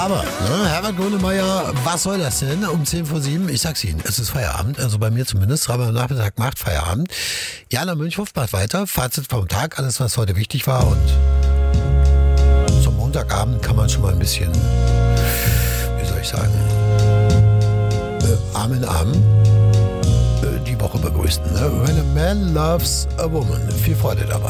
Aber, ne, Herbert Grönemeyer, was soll das denn? Um 10 vor 7, ich sag's Ihnen, es ist Feierabend, also bei mir zumindest, aber Nachmittag macht Feierabend. Jana Münchhoff macht weiter, Fazit vom Tag, alles was heute wichtig war und zum Montagabend kann man schon mal ein bisschen, wie soll ich sagen, Arm in Arm die Woche begrüßen. Ne? When a man loves a woman. Viel Freude dabei.